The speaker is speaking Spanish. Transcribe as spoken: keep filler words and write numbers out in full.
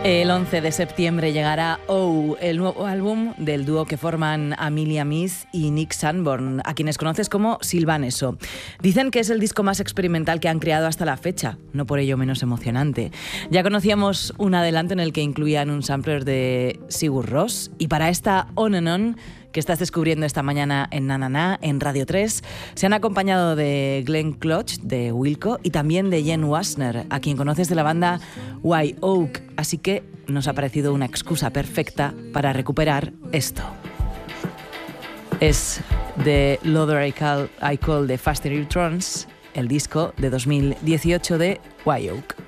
El once de septiembre llegará Oh, el nuevo álbum del dúo que forman Amelia Meath y Nick Sanborn, a quienes conoces como Sylvaneso. Dicen que es el disco más experimental que han creado hasta la fecha, no por ello menos emocionante. Ya conocíamos un adelanto en el que incluían un sampler de Sigur Rós, y para esta On and On que estás descubriendo esta mañana en Na Na Na, en Radio tres, se han acompañado de Glenn Clutch, de Wilco, y también de Jen Wasner, a quien conoces de la banda Wye Oak, así que nos ha parecido una excusa perfecta para recuperar esto. Es de Loader I Call, I Call the Faster Electrons, el disco de dos mil dieciocho de Wye Oak.